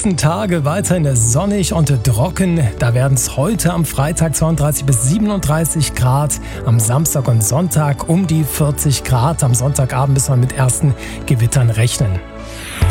nächsten Tage weiterhin sonnig und trocken. Da werden es heute am Freitag 32 bis 37 Grad, am Samstag und Sonntag um die 40 Grad. Am Sonntagabend müssen wir mit ersten Gewittern rechnen.